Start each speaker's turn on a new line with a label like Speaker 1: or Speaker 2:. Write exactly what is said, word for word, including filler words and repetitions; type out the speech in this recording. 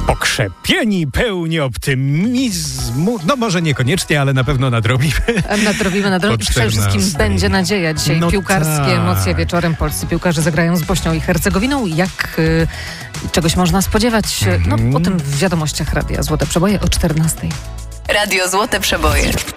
Speaker 1: Pokrzepieni, pełni optymizmu. No może niekoniecznie, ale na pewno nadrobimy.
Speaker 2: Nadrobimy, nadrobimy. Przede wszystkim będzie nadzieja dzisiaj.
Speaker 1: No
Speaker 2: Piłkarskie
Speaker 1: tak.
Speaker 2: emocje wieczorem. Polscy piłkarze zagrają z Bośnią i Hercegowiną. Jak y, czegoś można spodziewać? No
Speaker 1: Mhm.
Speaker 2: o tym w wiadomościach Radia Złote Przeboje o czternastej.
Speaker 3: Radio Złote Przeboje.